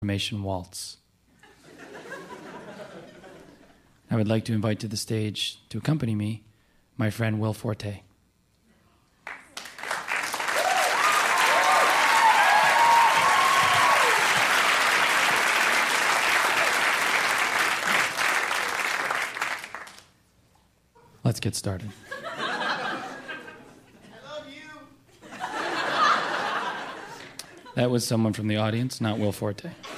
Formation Waltz. I would like to invite to the stage to accompany me my friend Will Forte. Let's get started. I love you. That was someone from the audience, not Will Forte.